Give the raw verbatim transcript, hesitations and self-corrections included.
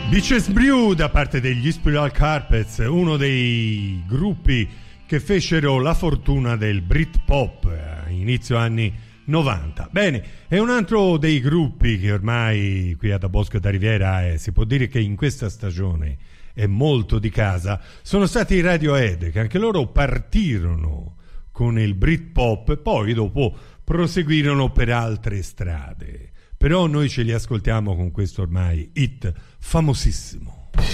Beaches Brew da parte degli Spiral Carpets, uno dei gruppi che fecero la fortuna del Britpop a inizio anni novanta. Bene, è un altro dei gruppi che ormai qui ad Bosco da Riviera è, si può dire che in questa stagione è molto di casa, sono stati i Radiohead, che anche loro partirono con il Britpop e poi dopo proseguirono per altre strade. Però noi ce li ascoltiamo con questo ormai hit famosissimo.